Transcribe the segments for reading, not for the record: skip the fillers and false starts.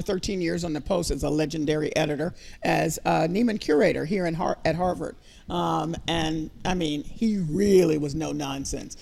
13 years on the Post as a legendary editor, as Neiman curator here at Harvard. And I mean, he really was no nonsense.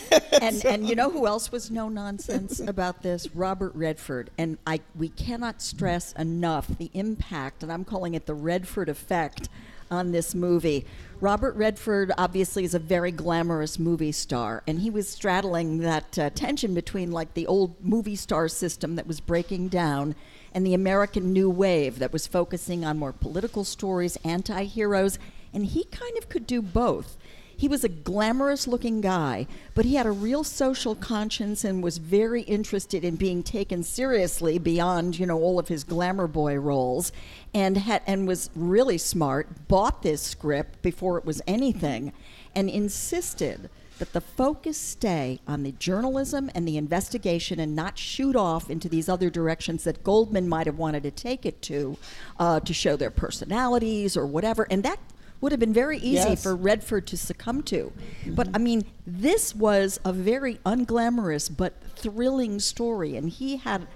And you know who else was no nonsense about this? Robert Redford. And we cannot stress enough the impact, and I'm calling it the Redford effect, on this movie. Robert Redford obviously is a very glamorous movie star, and he was straddling that tension between like the old movie star system that was breaking down and the American New Wave that was focusing on more political stories, anti-heroes, and he kind of could do both. He was a glamorous-looking guy, but he had a real social conscience and was very interested in being taken seriously beyond, all of his glamour boy roles, and was really smart, bought this script before it was anything, and insisted that the focus stay on the journalism and the investigation and not shoot off into these other directions that Goldman might have wanted to take it to show their personalities or whatever, and that would have been very easy for Redford to succumb to. But I mean, this was a very unglamorous but thrilling story, and he had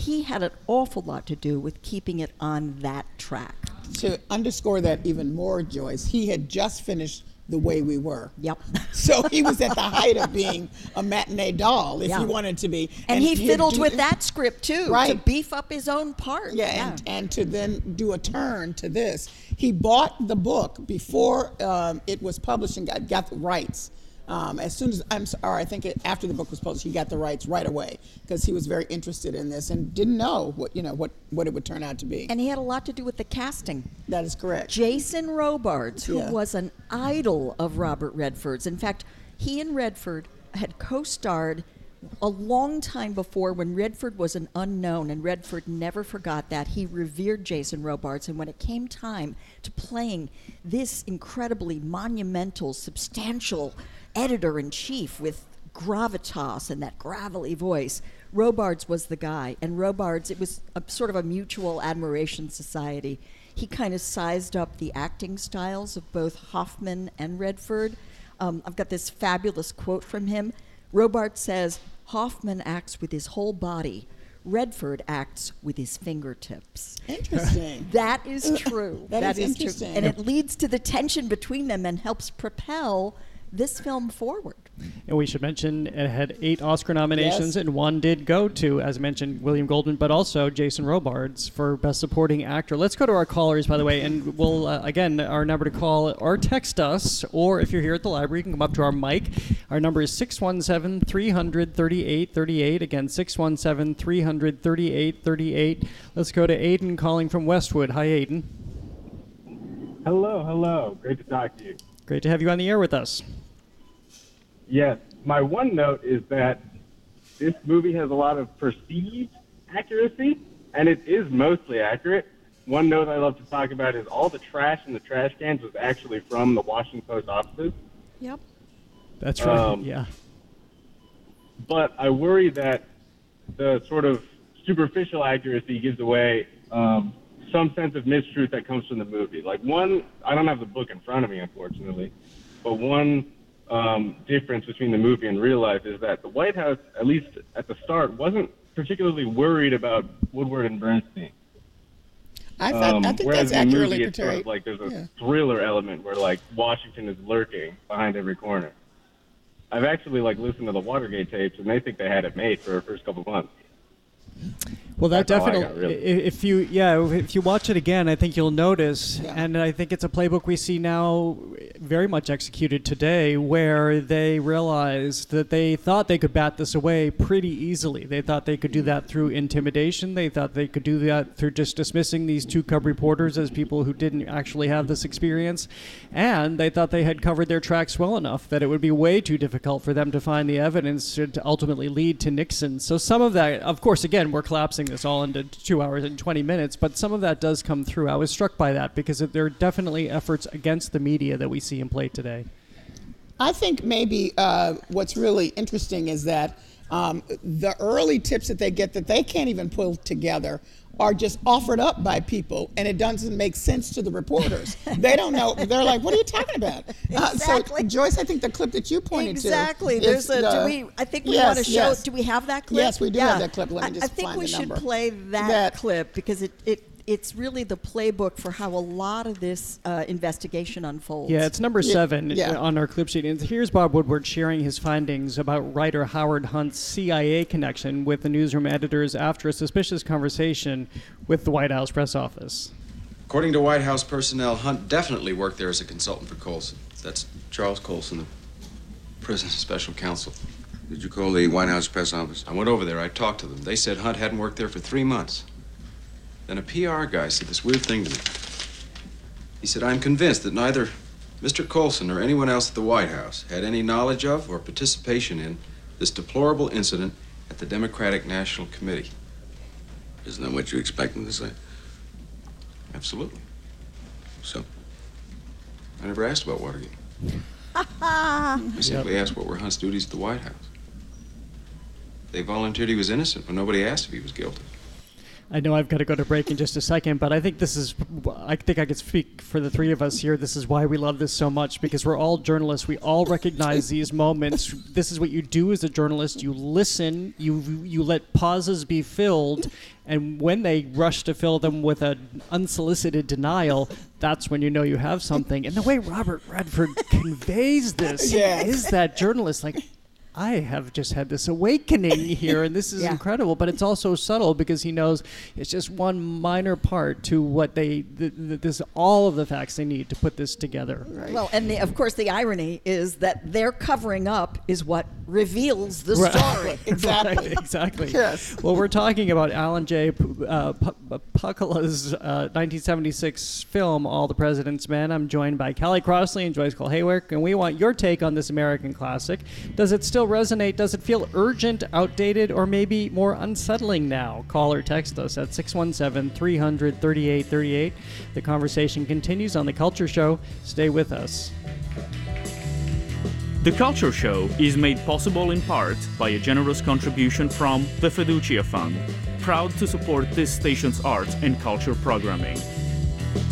an awful lot to do with keeping it on that track. To underscore that even more, Joyce, he had just finished The Way We Were. Yep. So he was at the height of being a matinee doll, if he wanted to be. And he fiddled with that script, too, to beef up his own part. Yeah. And to then do a turn to this. He bought the book before it was published and got the rights. As soon as, after the book was published, he got the rights right away because he was very interested in this and didn't know what it would turn out to be. And he had a lot to do with the casting. That is correct. Jason Robards, who was an idol of Robert Redford's. In fact, he and Redford had co-starred a long time before when Redford was an unknown, and Redford never forgot that. He revered Jason Robards, and when it came time to playing this incredibly monumental, substantial editor-in-chief with gravitas and that gravelly voice, Robards was the guy. And Robards, it was sort of a mutual admiration society. He kind of sized up the acting styles of both Hoffman and Redford. I've got this fabulous quote from him. Robards says, "Hoffman acts with his whole body. Redford acts with his fingertips." Interesting. That is true. that is interesting. True. And it leads to the tension between them and helps propel this film forward. And we should mention it had 8 Oscar nominations, and 1 did go to, as mentioned, William Goldman, but also Jason Robards for Best Supporting Actor. Let's go to our callers, by the way, and we'll, again, our number to call or text us, or if you're here at the library, you can come up to our mic. Our number is 617-300-3838. Again, 617-300-3838. Let's go to Aiden calling from Westwood. Hi, Aiden. Hello. Great to talk to you. Great to have you on the air with us. Yes. My one note is that this movie has a lot of perceived accuracy, and it is mostly accurate. One note I love to talk about is all the trash in the trash cans was actually from the Washington Post offices. Yep. That's right, yeah. But I worry that the sort of superficial accuracy gives away some sense of mistruth that comes from the movie. Like I don't have the book in front of me, unfortunately, but one difference between the movie and real life is that the White House, at least at the start, wasn't particularly worried about Woodward and Bernstein. I think that's accurately portrayed. Sort of like there's a thriller element where like Washington is lurking behind every corner. I've actually listened to the Watergate tapes, and they think they had it made for the first couple of months. Well, that That's definitely, if you watch it again, I think you'll notice, and I think it's a playbook we see now very much executed today, where they realized that they thought they could bat this away pretty easily. They thought they could do that through intimidation. They thought they could do that through just dismissing these 2 cub reporters as people who didn't actually have this experience. And they thought they had covered their tracks well enough that it would be way too difficult for them to find the evidence to ultimately lead to Nixon. So some of that, of course, again, we're collapsing this all into 2 hours and 20 minutes, but some of that does come through. I was struck by that because there are definitely efforts against the media that we see in play today. I think maybe what's really interesting is that the early tips that they get that they can't even pull together are just offered up by people, and it doesn't make sense to the reporters. They don't know. They're like, "What are you talking about?" Exactly. So, Joyce, I think the clip that you pointed exactly. to. There's is I think we yes, want to show. yes. Do we have that clip? Yes, we do have that clip. Let me just I think find we the should number. play that clip because it's really the playbook for how a lot of this investigation unfolds. Yeah, it's number 7 yeah. on our clip sheet. And here's Bob Woodward sharing his findings about writer Howard Hunt's CIA connection with the newsroom editors after a suspicious conversation with the White House press office. According to White House personnel, Hunt definitely worked there as a consultant for Colson. That's Charles Colson, the prison's special counsel. Did you call the White House press office? I went over there. I talked to them. They said Hunt hadn't worked there for 3 months. Then a PR guy said this weird thing to me. He said, "I'm convinced that neither Mr. Colson or anyone else at the White House had any knowledge of or participation in this deplorable incident at the Democratic National Committee." Isn't that what you expect them to say? Absolutely. So, I never asked about Watergate. I simply asked what were Hunt's duties at the White House. They volunteered he was innocent when nobody asked if he was guilty. I know I've got to go to break in just a second, but I think I could speak for the three of us here. This is why we love this so much, because we're all journalists. We all recognize these moments. This is what you do as a journalist. You listen, you let pauses be filled, and when they rush to fill them with an unsolicited denial, that's when you know you have something. And the way Robert Redford conveys this is that journalist, like, I have just had this awakening here, and this is incredible, but it's also subtle because he knows it's just one minor part to what this all of the facts they need to put this together. Right. Well, and of course the irony is that their covering up is what reveals the story. Exactly. Right, exactly. Yes. Well, we're talking about Alan J. Pakula's 1976 film, All the President's Men. I'm joined by Callie Crossley and Joyce Cole Haywick, and we want your take on this American classic. Does it still resonate? Does it feel urgent, outdated, or maybe more unsettling now? Call or text us at 617-300-3838. The conversation continues on The Culture Show. Stay with us. The Culture Show is made possible in part by a generous contribution from the Fiducia Fund, proud to support this station's arts and culture programming.